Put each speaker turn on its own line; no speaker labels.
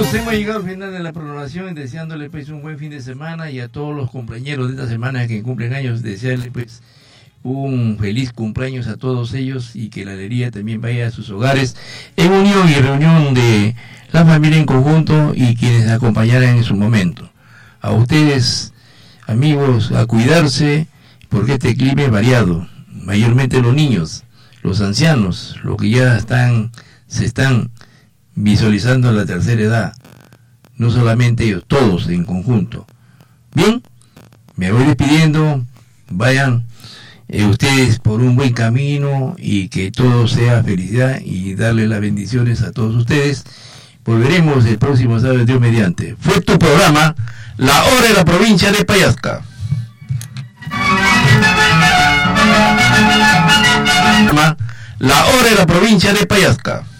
Amigos, hemos llegado al final de la programación, deseándole pues un buen fin de semana, y a todos los cumpleañeros de esta semana que cumplen años, desearle pues un feliz cumpleaños a todos ellos, y que la alegría también vaya a sus hogares en unión y reunión de la familia en conjunto y quienes acompañaran en su momento. A ustedes, amigos, a cuidarse, porque este clima es variado, mayormente los niños, los ancianos, los que ya se están visualizando la tercera edad, no solamente ellos, todos en conjunto. Bien, me voy despidiendo, vayan ustedes por un buen camino, y que todo sea felicidad, y darle las bendiciones a todos ustedes. Volveremos el próximo sábado, Dios mediante. Fue tu programa, La Hora de la Provincia de Payasca. La Hora de la Provincia de Payasca.